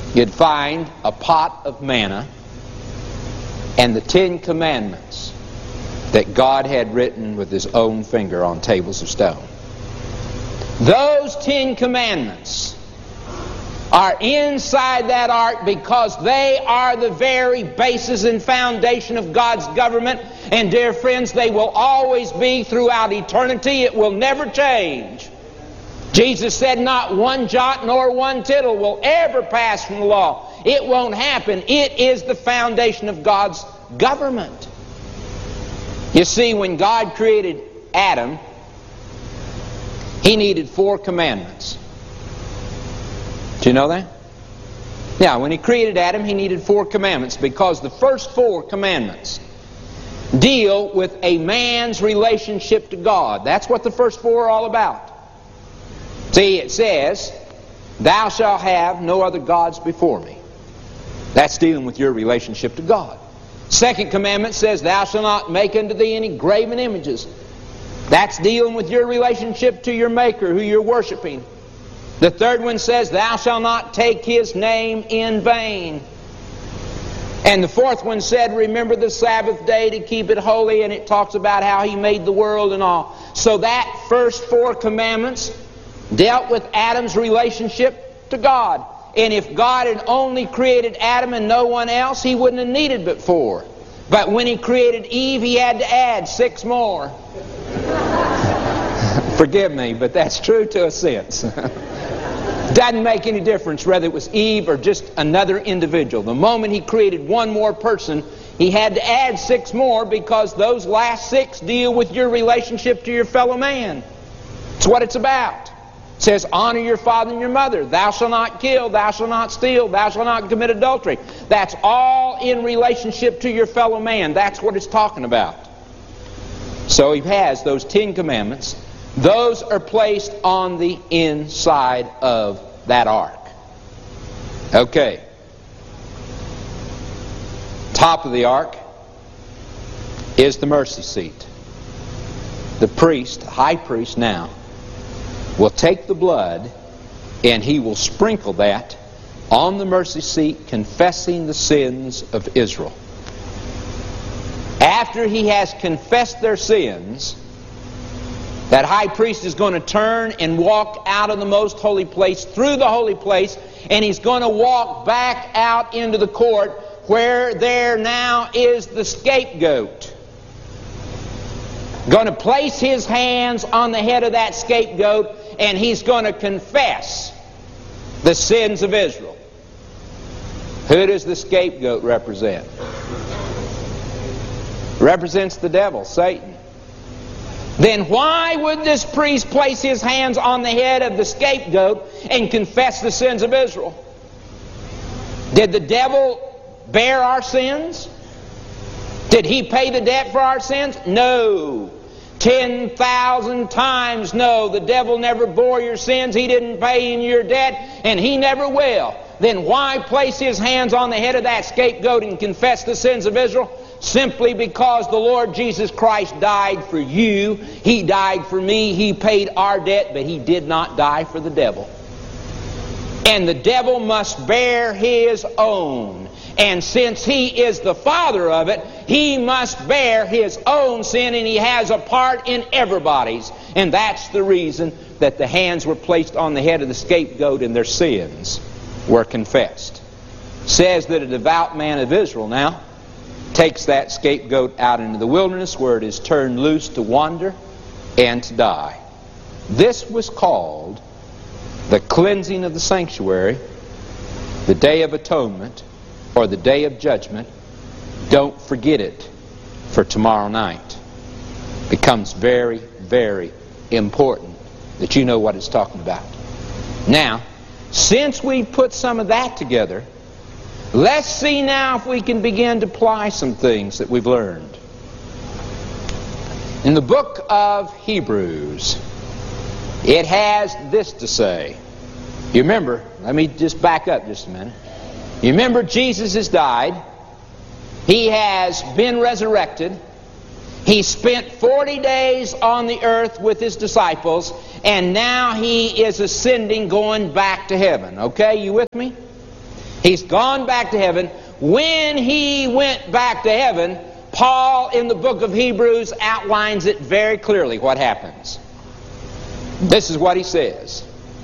you'd find a pot of manna and the 10 Commandments that God had written with His own finger on tables of stone. Those 10 Commandments are inside that ark because they are the very basis and foundation of God's government. And dear friends, they will always be throughout eternity. It will never change. Jesus said not one jot nor one tittle will ever pass from the law. It won't happen. It is the foundation of God's government. You see, when God created Adam, He needed 4 commandments. Do you know that? Yeah, when He created Adam, He needed 4 commandments because the first 4 commandments deal with a man's relationship to God. That's what the first 4 are all about. See, it says, "Thou shalt have no other gods before me." That's dealing with your relationship to God. Second commandment says, "Thou shalt not make unto thee any graven images." That's dealing with your relationship to your Maker, who you're worshiping. The third one says, "Thou shalt not take His name in vain." And the fourth one said, "Remember the Sabbath day to keep it holy," and it talks about how He made the world and all. So that first 4 commandments dealt with Adam's relationship to God. And if God had only created Adam and no one else, He wouldn't have needed but 4. But when He created Eve, He had to add 6 more. Forgive me, but that's true to a sense. Doesn't make any difference whether it was Eve or just another individual. The moment He created one more person, He had to add 6 more because those last 6 deal with your relationship to your fellow man. It's what it's about. It says, "Honor your father and your mother. Thou shalt not kill. Thou shalt not steal. Thou shalt not commit adultery." That's all in relationship to your fellow man. That's what it's talking about. So He has those 10 commandments. Those are placed on the inside of that ark. Okay. Top of the ark is the mercy seat. The priest, high priest now, will take the blood and he will sprinkle that on the mercy seat, confessing the sins of Israel. After he has confessed their sins, that high priest is going to turn and walk out of the most holy place, through the holy place, and he's going to walk back out into the court where there now is the scapegoat. Going to place his hands on the head of that scapegoat, and he's going to confess the sins of Israel. Who does the scapegoat represent? Represents the devil, Satan. Then why would this priest place his hands on the head of the scapegoat and confess the sins of Israel? Did the devil bear our sins? Did he pay the debt for our sins? No. 10,000 times no. The devil never bore your sins. He didn't pay in your debt, and he never will. Then why place his hands on the head of that scapegoat and confess the sins of Israel? Simply because the Lord Jesus Christ died for you. He died for me. He paid our debt, but He did not die for the devil. And the devil must bear his own. And since he is the father of it, he must bear his own sin, and he has a part in everybody's. And that's the reason that the hands were placed on the head of the scapegoat and their sins were confessed. It says that a devout man of Israel now takes that scapegoat out into the wilderness where it is turned loose to wander and to die. This was called the cleansing of the sanctuary, the Day of Atonement, or the Day of Judgment. Don't forget it for tomorrow night. It becomes very, very important that you know what it's talking about. Now, since we've put some of that together, let's see now if we can begin to apply some things that we've learned. In the book of Hebrews, it has this to say. You remember, let me just back up just a minute. You remember Jesus has died. He has been resurrected. He spent 40 days on the earth with His disciples, and now He is ascending, going back to heaven. Okay, you with me? He's gone back to heaven. When he went back to heaven, Paul in the book of Hebrews outlines it very clearly what happens. This is what he says.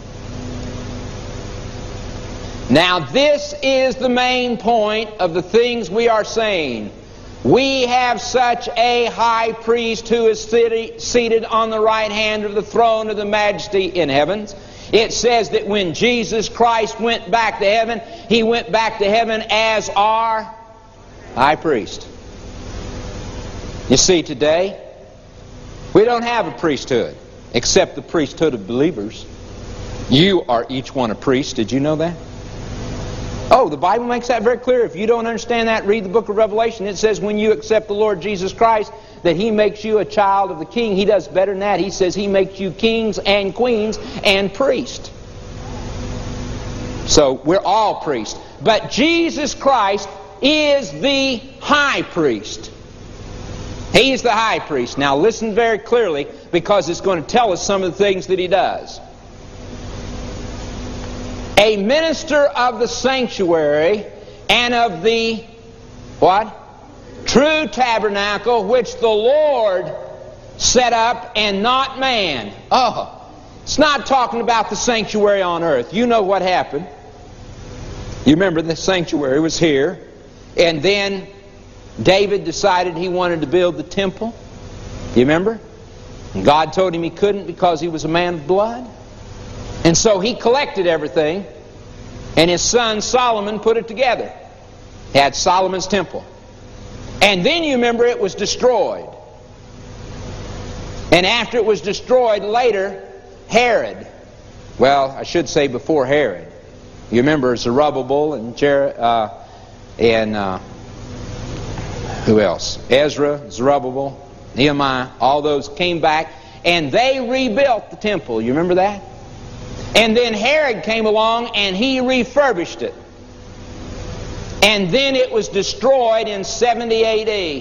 Now this is the main point of the things we are saying. We have such a high priest who is seated on the right hand of the throne of the majesty in heavens. It says that when Jesus Christ went back to heaven, he went back to heaven as our high priest. You see, today, we don't have a priesthood except the priesthood of believers. You are each one a priest. Did you know that? Oh, the Bible makes that very clear. If you don't understand that, read the book of Revelation. It says when you accept the Lord Jesus Christ, that He makes you a child of the King. He does better than that. He says He makes you kings and queens and priests. So we're all priests. But Jesus Christ is the high priest. He's the high priest. Now listen very clearly, because it's going to tell us some of the things that He does. A minister of the sanctuary and of the, what? True tabernacle, which the Lord set up and not man. Oh, it's not talking about the sanctuary on earth. You know what happened. You remember the sanctuary was here, and then David decided he wanted to build the temple. You remember? And God told him he couldn't because he was a man of blood. And so he collected everything, and his son Solomon put it together. He had Solomon's temple. And then you remember it was destroyed. And after it was destroyed later, Herod, well, I should say before Herod. You remember Zerubbabel and who else? Ezra, Zerubbabel, Nehemiah, all those came back and they rebuilt the temple. You remember that? And then Herod came along and he refurbished it. And then it was destroyed in 70 A.D.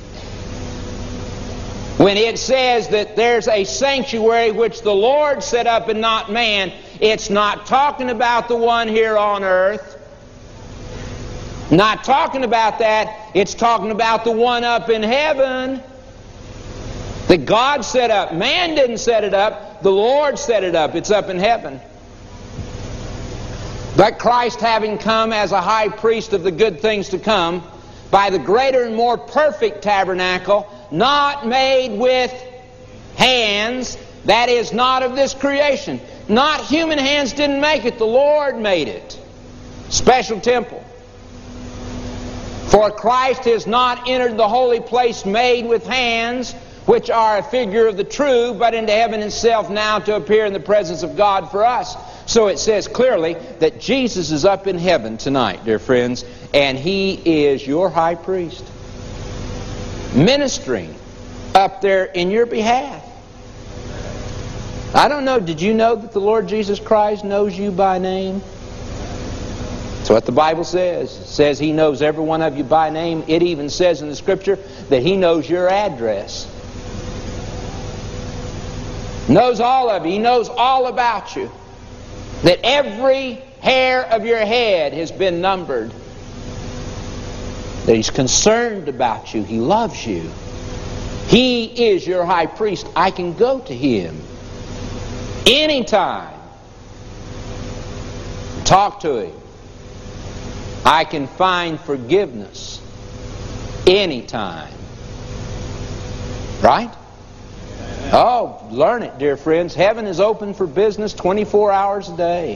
When it says that there's a sanctuary which the Lord set up and not man, it's not talking about the one here on earth. Not talking about that. It's talking about the one up in heaven that God set up. Man didn't set it up. The Lord set it up. It's up in heaven. But Christ, having come as a high priest of the good things to come, by the greater and more perfect tabernacle, not made with hands, that is, not of this creation. Not human hands didn't make it. The Lord made it. Special temple. For Christ has not entered the holy place made with hands, which are a figure of the true, but into heaven itself now to appear in the presence of God for us. So it says clearly that Jesus is up in heaven tonight, dear friends, and He is your high priest, ministering up there in your behalf. I don't know, did you know that the Lord Jesus Christ knows you by name? That's what the Bible says. It says He knows every one of you by name. It even says in the Scripture that He knows your address. Knows all of you. He knows all about you. That every hair of your head has been numbered. That He's concerned about you. He loves you. He is your high priest. I can go to Him anytime. Talk to Him. I can find forgiveness anytime. Right? Oh, learn it, dear friends. Heaven is open for business 24 hours a day.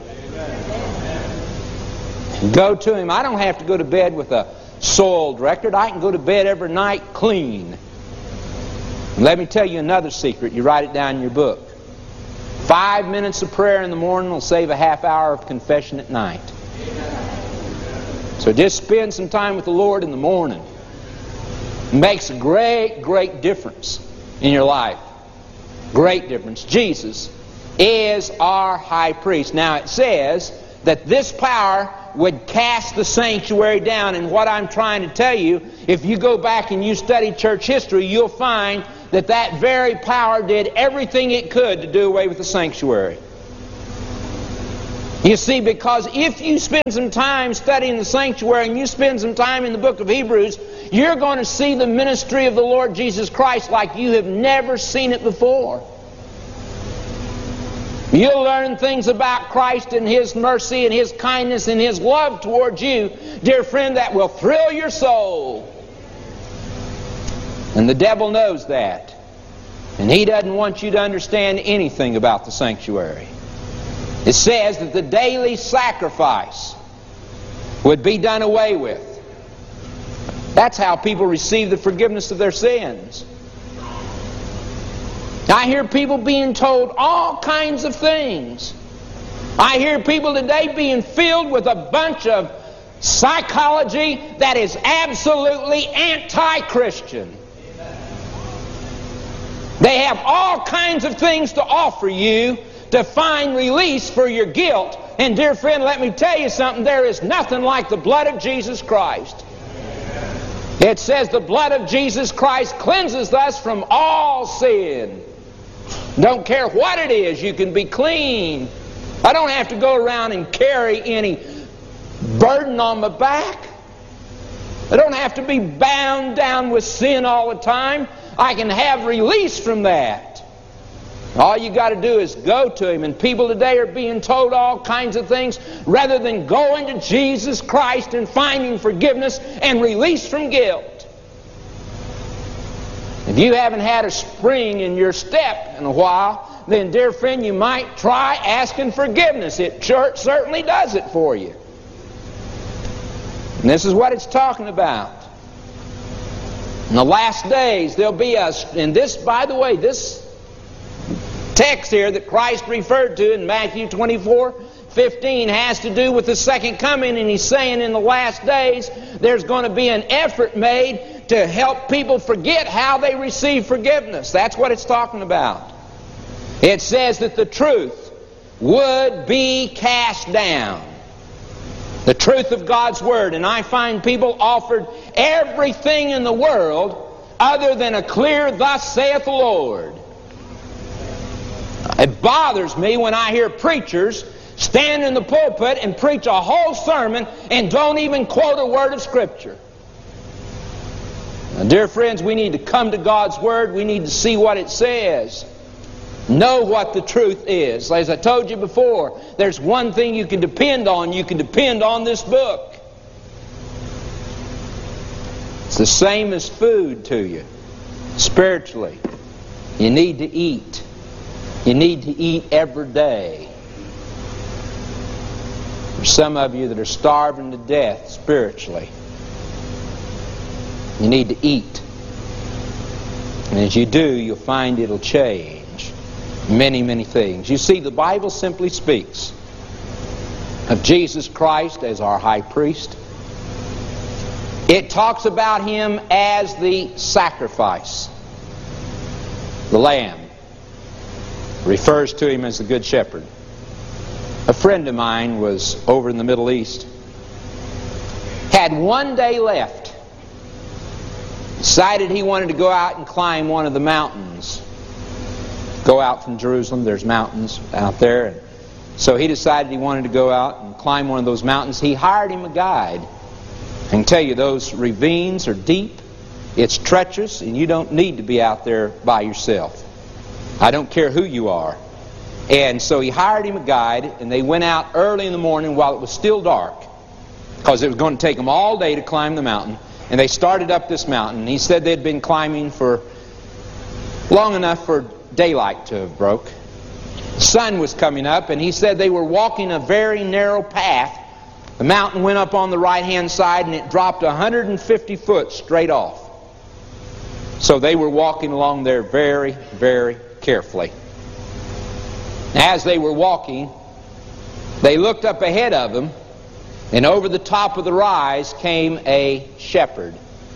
Go to Him. I don't have to go to bed with a soiled record. I can go to bed every night clean. And let me tell you another secret. You write it down in your book. 5 minutes of prayer in the morning will save a half hour of confession at night. So just spend some time with the Lord in the morning. It makes a great, great difference in your life. Great difference. Jesus is our high priest. Now it says that this power would cast the sanctuary down. And what I'm trying to tell you, if you go back and you study church history, you'll find that that very power did everything it could to do away with the sanctuary. You see, because if you spend some time studying the sanctuary and you spend some time in the book of Hebrews, you're going to see the ministry of the Lord Jesus Christ like you have never seen it before. You'll learn things about Christ and His mercy and His kindness and His love towards you, dear friend, that will thrill your soul. And the devil knows that. And he doesn't want you to understand anything about the sanctuary. It says that the daily sacrifice would be done away with. That's how people receive the forgiveness of their sins. I hear people being told all kinds of things. I hear people today being filled with a bunch of psychology that is absolutely anti-Christian. They have all kinds of things to offer you to find release for your guilt. And dear friend, let me tell you something. There is nothing like the blood of Jesus Christ. It says the blood of Jesus Christ cleanses us from all sin. Don't care what it is, you can be clean. I don't have to go around and carry any burden on my back. I don't have to be bound down with sin all the time. I can have release from that. All you got to do is go to Him. And people today are being told all kinds of things rather than going to Jesus Christ and finding forgiveness and release from guilt. If you haven't had a spring in your step in a while, then dear friend, you might try asking forgiveness. It certainly does it for you. And this is what it's talking about. In the last days, there'll be and this, by the way, this text here that Christ referred to in Matthew 24:15 has to do with the second coming, and He's saying in the last days there's going to be an effort made to help people forget how they receive forgiveness. That's what it's talking about. It says that the truth would be cast down. The truth of God's Word. And I find people offered everything in the world other than a clear "Thus saith the Lord." It bothers me when I hear preachers stand in the pulpit and preach a whole sermon and don't even quote a word of Scripture. Now, dear friends, we need to come to God's Word. We need to see what it says. Know what the truth is. As I told you before, there's one thing you can depend on. You can depend on this book. It's the same as food to you. Spiritually, you need to eat. You need to eat every day. There's some of you that are starving to death spiritually. You need to eat. And as you do, you'll find it'll change many, many things. You see, the Bible simply speaks of Jesus Christ as our high priest. It talks about Him as the sacrifice. The Lamb refers to Him as the Good Shepherd. A friend of mine was over in the Middle East. Had one day left. Decided he wanted to go out and climb one of the mountains. Go out from Jerusalem, there's mountains out there. And so he decided he wanted to go out and climb one of those mountains. He hired him a guide. I can tell you those ravines are deep, it's treacherous, and you don't need to be out there by yourself. I don't care who you are. And so he hired him a guide, and they went out early in the morning while it was still dark, because it was going to take them all day to climb the mountain. And they started up this mountain. He said they'd been climbing for long enough for daylight to have broke. The sun was coming up, and he said they were walking a very narrow path. The mountain went up on the right-hand side, and it dropped 150 foot straight off. So they were walking along there very, very carefully. As they were walking, they looked up ahead of them, and over the top of the rise came a shepherd.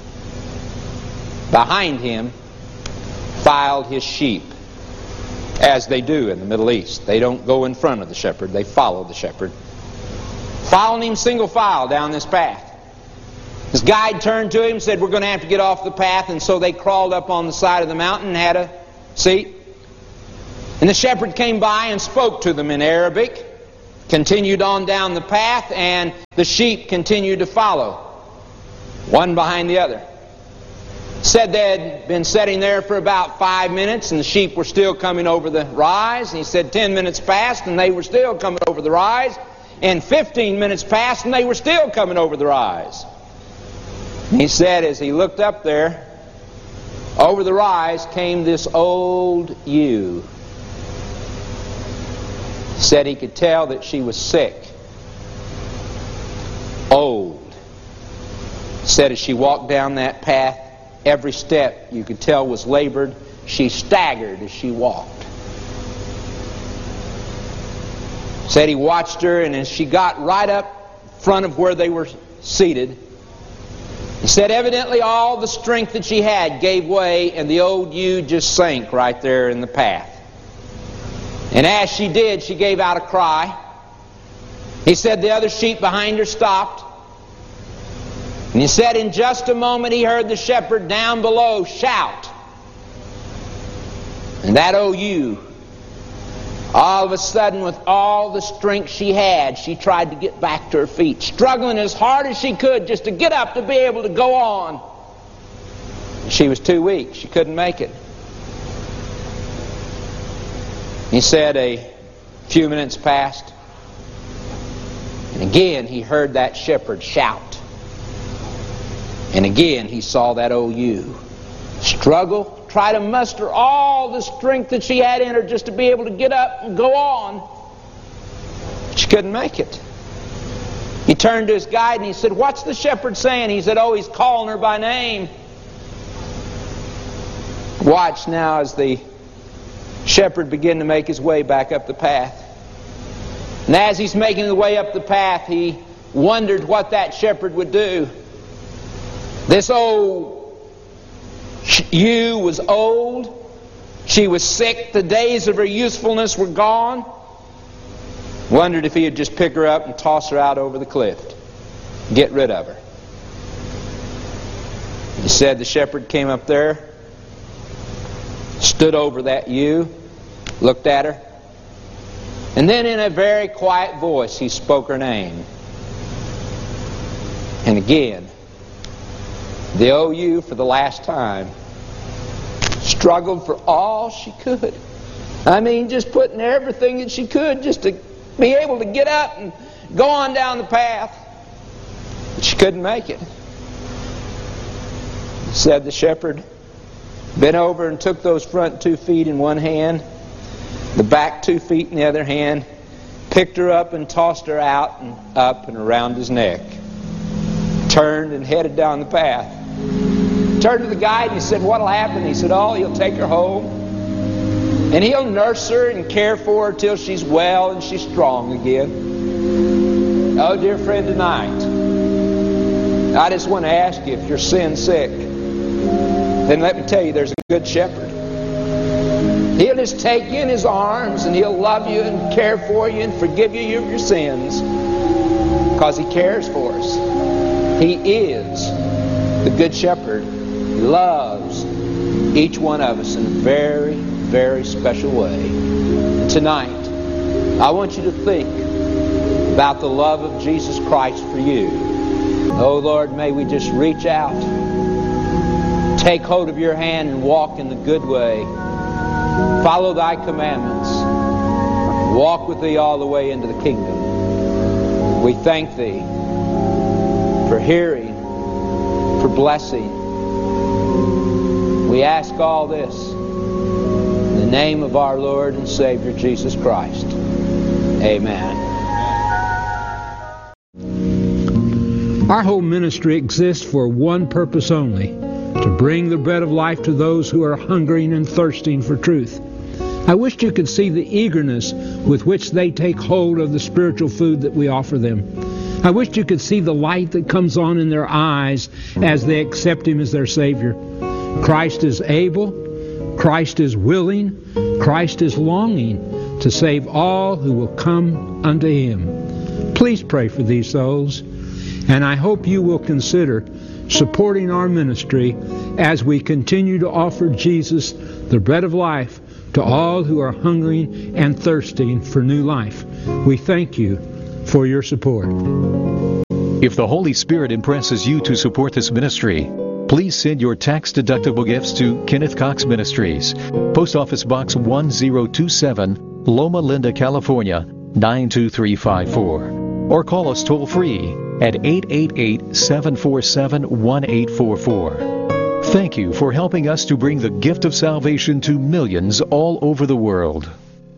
Behind him filed his sheep, as they do in the Middle East. They don't go in front of the shepherd, they follow the shepherd. Following him single file down this path. His guide turned to him and said, "We're going to have to get off the path." And so they crawled up on the side of the mountain and had a seat. And the shepherd came by and spoke to them in Arabic. continued on down the path, and the sheep continued to follow, one behind the other. Said they had been sitting there for about 5 minutes, and the sheep were still coming over the rise. And he said 10 minutes passed, and they were still coming over the rise. And 15 minutes passed, and they were still coming over the rise. And he said as he looked up there, over the rise came this old ewe. He said he could tell that she was sick, old. He said as she walked down that path, every step you could tell was labored. She staggered as she walked. Said he watched her, and as she got right up front of where they were seated, he said evidently all the strength that she had gave way, and the old ewe just sank right there in the path. And as she did, she gave out a cry. He said the other sheep behind her stopped. And he said in just a moment he heard the shepherd down below shout. And that old ewe, all of a sudden, with all the strength she had, she tried to get back to her feet, struggling as hard as she could just to get up to be able to go on. She was too weak. She couldn't make it. He said a few minutes passed, and again he heard that shepherd shout. And again he saw that old ewe struggle, try to muster all the strength that she had in her just to be able to get up and go on. She couldn't make it. He turned to his guide and he said, "What's the shepherd saying?" He said, "Oh, he's calling her by name." Watch now as the shepherd began to make his way back up the path. And as he's making the way up the path, he wondered what that shepherd would do. This old ewe was old. She was sick. The days of her usefulness were gone. Wondered if he would just pick her up and toss her out over the cliff. Get rid of her. He said the shepherd came up there, stood over that ewe, looked at her, and then in a very quiet voice he spoke her name. And again, the old ewe, for the last time, struggled for all she could. I mean, just putting everything that she could just to be able to get up and go on down the path. But she couldn't make it. Said the shepherd bent over and took those front 2 feet in one hand, the back 2 feet in the other hand, picked her up and tossed her out and up and around his neck. Turned and headed down the path. Turned to the guide and he said, "What'll happen?" He said, "Oh, he'll take her home. And he'll nurse her and care for her till she's well and she's strong again." Oh, dear friend, tonight, I just want to ask you, if you're sin sick, then let me tell you, there's a good shepherd. He'll just take you in his arms and he'll love you and care for you and forgive you of your sins because he cares for us. He is the good shepherd. He loves each one of us in a very, very special way. And tonight, I want you to think about the love of Jesus Christ for you. Oh Lord, may we just reach out, take hold of your hand and walk in the good way. Follow thy commandments. Walk with thee all the way into the kingdom. We thank thee for hearing, for blessing. We ask all this in the name of our Lord and Savior Jesus Christ. Amen. Our whole ministry exists for one purpose only: to bring the bread of life to those who are hungering and thirsting for truth. I wished you could see the eagerness with which they take hold of the spiritual food that we offer them. I wished you could see the light that comes on in their eyes as they accept Him as their Savior. Christ is able, Christ is willing, Christ is longing to save all who will come unto Him. Please pray for these souls, and I hope you will consider supporting our ministry as we continue to offer Jesus, the bread of life, to all who are hungering and thirsting for new life. We thank you for your support. If the Holy Spirit impresses you to support this ministry, please send your tax-deductible gifts to Kenneth Cox Ministries, Post Office Box 1027, Loma Linda, California, 92354. Or call us toll-free at 888-747-1844. Thank you for helping us to bring the gift of salvation to millions all over the world.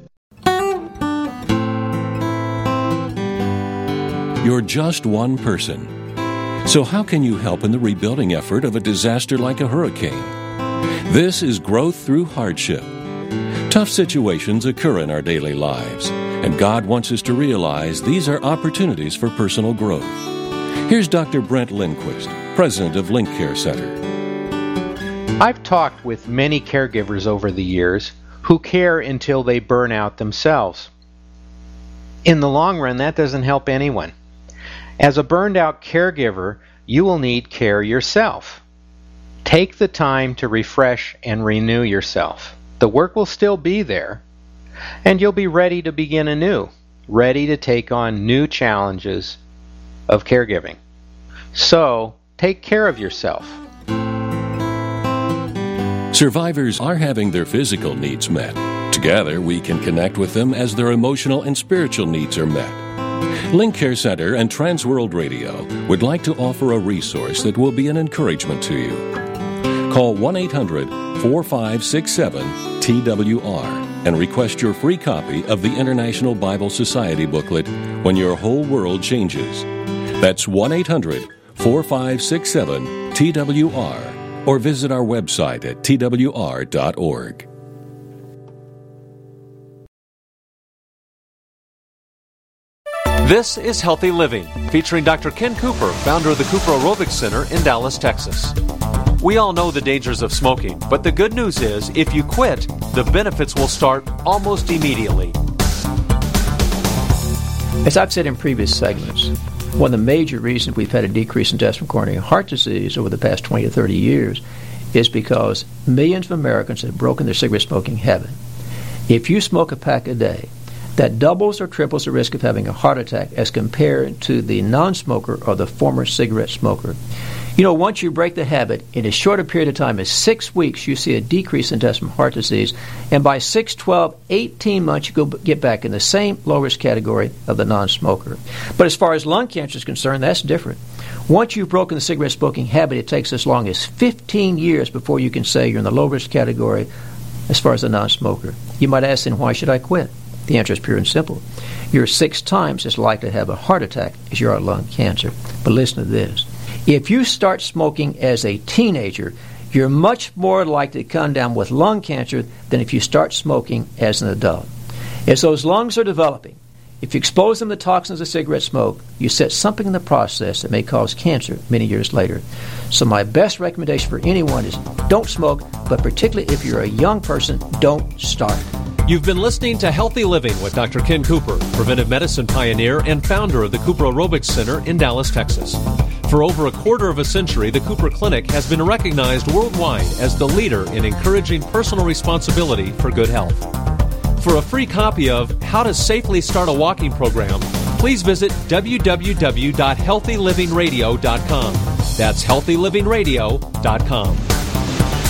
You're just one person. So how can you help in the rebuilding effort of a disaster like a hurricane? This is growth through hardship. Tough situations occur in our daily lives, and God wants us to realize these are opportunities for personal growth. Here's Dr. Brent Lindquist, president of Link Care Center. I've talked with many caregivers over the years who care until they burn out themselves. In the long run, that doesn't help anyone. As a burned-out caregiver, you will need care yourself. Take the time to refresh and renew yourself. The work will still be there, and you'll be ready to begin anew, ready to take on new challenges of caregiving. So, take care of yourself. Survivors are having their physical needs met. Together, we can connect with them as their emotional and spiritual needs are met. Link Care Center and Transworld Radio would like to offer a resource that will be an encouragement to you. Call 1-800-4567-TWR and request your free copy of the International Bible Society booklet, When Your Whole World Changes. That's 1-800-4567-TWR, or visit our website at twr.org. This is Healthy Living, featuring Dr. Ken Cooper, founder of the Cooper Aerobics Center in Dallas, Texas. We all know the dangers of smoking, but the good news is, if you quit, the benefits will start almost immediately. As I've said in previous segments, one of the major reasons we've had a decrease in deaths from coronary heart disease over the past 20 to 30 years is because millions of Americans have broken their cigarette smoking habit. If you smoke a pack a day, that doubles or triples the risk of having a heart attack as compared to the non-smoker or the former cigarette smoker. You know, once you break the habit, in as short a period of time as 6 weeks, you see a decrease in deaths from heart disease, and by 6, 12, 18 months, you get back in the same low-risk category of the non-smoker. But as far as lung cancer is concerned, that's different. Once you've broken the cigarette smoking habit, it takes as long as 15 years before you can say you're in the low-risk category as far as the non-smoker. You might ask, then, why should I quit? The answer is pure and simple. You're 6 times as likely to have a heart attack as you are lung cancer. But listen to this. If you start smoking as a teenager, you're much more likely to come down with lung cancer than if you start smoking as an adult. As those lungs are developing, if you expose them to toxins of cigarette smoke, you set something in the process that may cause cancer many years later. So my best recommendation for anyone is don't smoke, but particularly if you're a young person, don't start. You've been listening to Healthy Living with Dr. Ken Cooper, preventive medicine pioneer and founder of the Cooper Aerobics Center in Dallas, Texas. For over a quarter of a century, the Cooper Clinic has been recognized worldwide as the leader in encouraging personal responsibility for good health. For a free copy of How to Safely Start a Walking Program, please visit www.healthylivingradio.com. That's healthylivingradio.com.